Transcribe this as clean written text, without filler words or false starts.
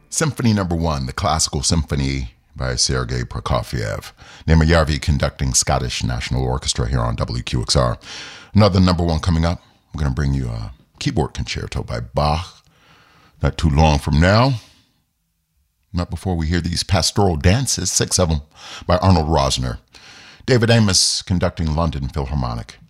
Symphony Number 1, the Classical Symphony by Sergei Prokofiev. Naima Yarvi conducting Scottish National Orchestra here on WQXR. Another number 1 coming up. I'm going to bring you a keyboard concerto by Bach. Not too long from now. Not before we hear these pastoral dances, 6 of them, by Arnold Rosner. David Amos conducting London Philharmonic.